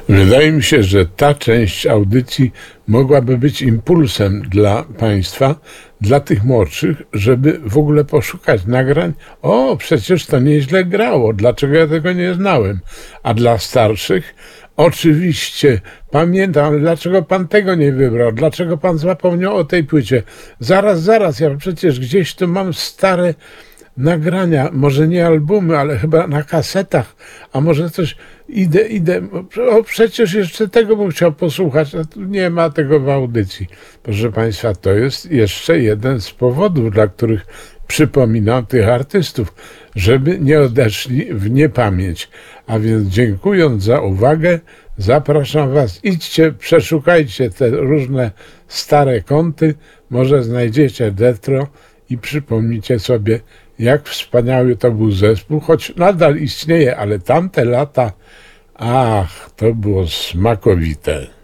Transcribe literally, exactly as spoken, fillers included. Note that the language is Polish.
Wydaje mi się, że ta część audycji mogłaby być impulsem dla Państwa, dla tych młodszych, żeby w ogóle poszukać nagrań. O, przecież to nieźle grało, dlaczego ja tego nie znałem? A dla starszych, oczywiście, pamiętam, dlaczego Pan tego nie wybrał, dlaczego Pan zapomniał o tej płycie. Zaraz, zaraz, ja przecież gdzieś tu mam stare nagrania, może nie albumy, ale chyba na kasetach, a może coś, idę, idę, o przecież jeszcze tego bym chciał posłuchać, a tu nie ma tego w audycji. Proszę Państwa, to jest jeszcze jeden z powodów, dla których przypominam tych artystów, żeby nie odeszli w niepamięć. A więc dziękując za uwagę, zapraszam Was, idźcie, przeszukajcie te różne stare konty, może znajdziecie Detro i przypomnijcie sobie, jak wspaniały to był zespół, choć nadal istnieje, ale tamte lata, ach, to było smakowite.